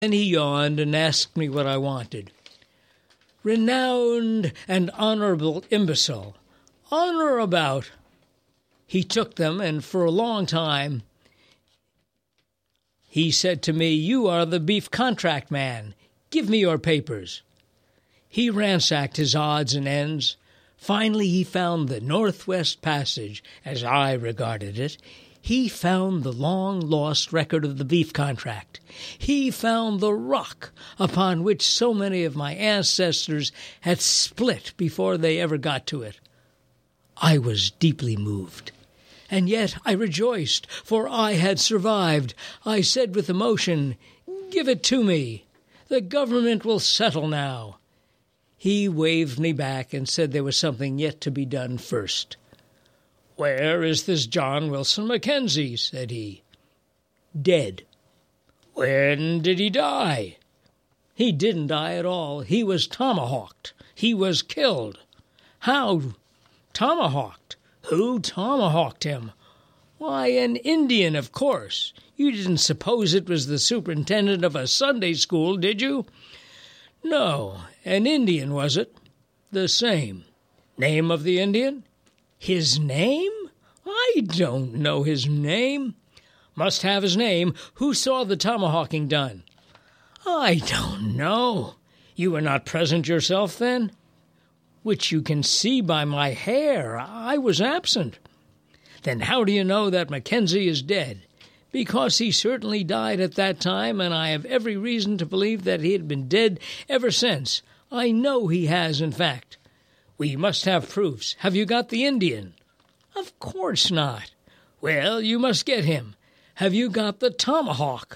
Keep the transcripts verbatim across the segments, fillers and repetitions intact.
Then he yawned and asked me what I wanted. Renowned and honorable imbecile, honor about. He took them, and for a long time he said to me, "You are the beef contract man. Give me your papers." He ransacked his odds and ends. Finally, he found the Northwest Passage, as I regarded it. He found the long-lost record of the beef contract. He found the rock upon which so many of my ancestors had split before they ever got to it. I was deeply moved. And yet I rejoiced, for I had survived. I said with emotion, "Give it to me. The government will settle now." He waved me back and said there was something yet to be done first. "Where is this John Wilson Mackenzie?" said he. "Dead." "When did he die?" "He didn't die at all. He was tomahawked. He was killed." "How tomahawked? Who tomahawked him?" "Why, an Indian, of course. You didn't suppose it was the superintendent of a Sunday school, did you?" "No, an Indian, was it?" "The same." "Name of the Indian?" "His name? I don't know his name." "Must have his name. Who saw the tomahawking done?" "I don't know." "You were not present yourself, then?" "Which you can see by my hair. I was absent." "Then how do you know that Mackenzie is dead?" "Because he certainly died at that time, and I have every reason to believe that he had been dead ever since. I know he has, in fact." "We must have proofs. Have you got the Indian?" "Of course not." "Well, you must get him. Have you got the tomahawk?"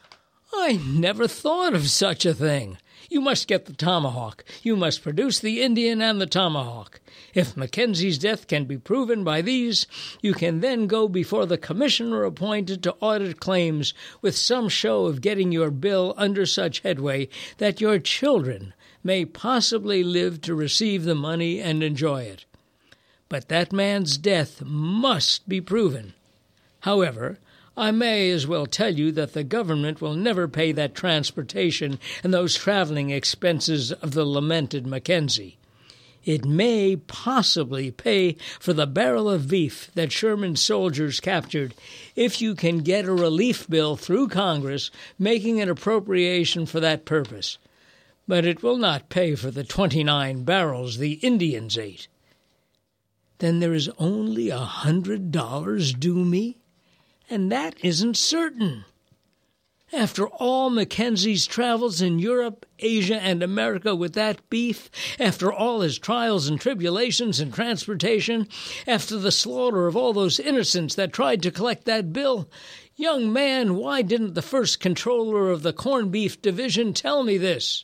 "I never thought of such a thing." "You must get the tomahawk. You must produce the Indian and the tomahawk. If Mackenzie's death can be proven by these, you can then go before the commissioner appointed to audit claims with some show of getting your bill under such headway that your children may possibly live to receive the money and enjoy it. But that man's death must be proven. However, I may as well tell you that the government will never pay that transportation and those traveling expenses of the lamented Mackenzie. It may possibly pay for the barrel of beef that Sherman's soldiers captured if you can get a relief bill through Congress making an appropriation for that purpose. But it will not pay for the twenty-nine barrels the Indians ate." "Then there is only a hundred dollars due me? And that isn't certain." "After all Mackenzie's travels in Europe, Asia, and America with that beef, after all his trials and tribulations and transportation, after the slaughter of all those innocents that tried to collect that bill, young man, why didn't the first controller of the corned beef division tell me this?"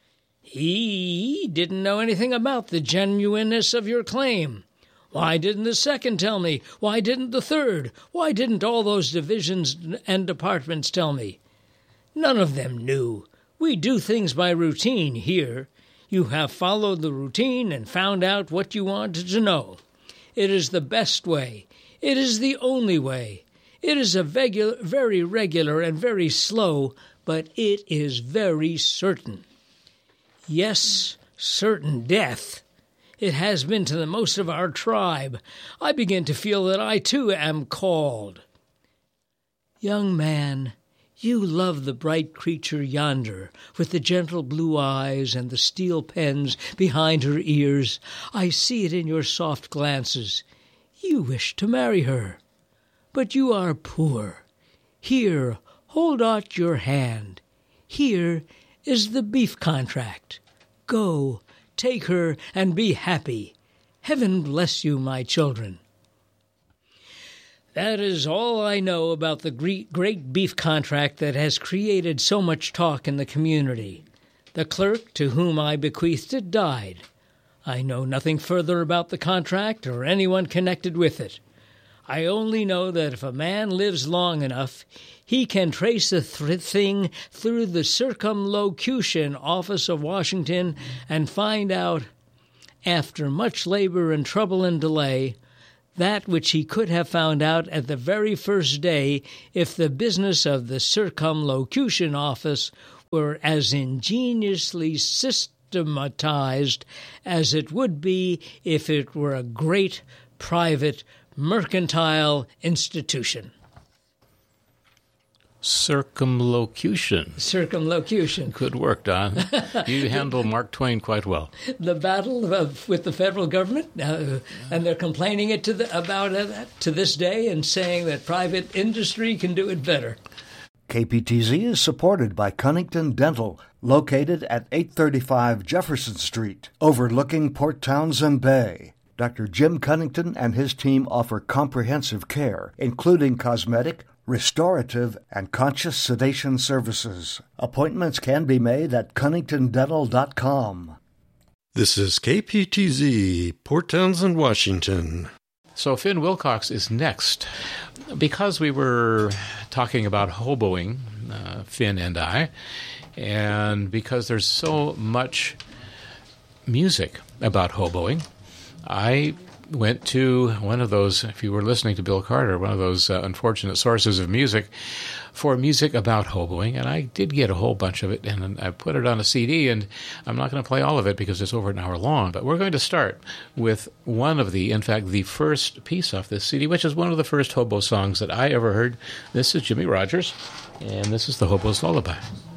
He didn't know anything about the genuineness of your claim." "Why didn't the second tell me? Why didn't the third? Why didn't all those divisions and departments tell me?" "None of them knew. We do things by routine here. You have followed the routine and found out what you wanted to know. It is the best way. It is the only way. It is a vegu- very regular and very slow, but it is very certain." "Yes, certain death. It has been to the most of our tribe. I begin to feel that I, too, am called." "Young man, you love the bright creature yonder, with the gentle blue eyes and the steel pens behind her ears. I see it in your soft glances. You wish to marry her. But you are poor. Here, hold out your hand. Here is the beef contract. Go, take her, and be happy. Heaven bless you, my children." That is all I know about the great beef contract that has created so much talk in the community. The clerk to whom I bequeathed it died. I know nothing further about the contract or anyone connected with it. I only know that if a man lives long enough, he can trace the th- thing through the circumlocution office of Washington and find out, after much labor and trouble and delay, that which he could have found out at the very first day if the business of the circumlocution office were as ingeniously systematized as it would be if it were a great private mercantile institution. Circumlocution. Circumlocution. Good work, Don. You handle Mark Twain quite well. The battle of, with the federal government, uh, and they're complaining it to the, about it to this day and saying that private industry can do it better. K P T Z is supported by Cunnington Dental, located at eight thirty-five Jefferson Street, overlooking Port Townsend Bay. Doctor Jim Cunnington and his team offer comprehensive care, including cosmetic, restorative, and conscious sedation services. Appointments can be made at cunnington dental dot com. This is K P T Z, Port Townsend, Washington. So Finn Wilcox is next. Because we were talking about hoboing, uh, Finn and I, and because there's so much music about hoboing, I went to one of those, if you were listening to Bill Carter, one of those uh, unfortunate sources of music for music about hoboing, and I did get a whole bunch of it, and I put it on a C D, and I'm not going to play all of it because it's over an hour long, but we're going to start with one of the, in fact, the first piece off this C D, which is one of the first hobo songs that I ever heard. This is Jimmie Rodgers, and this is the Hobo's Lullaby.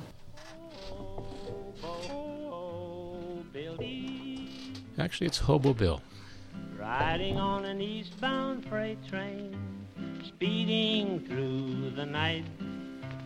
Actually, it's Hobo Bill. Riding on an eastbound freight train, speeding through the night.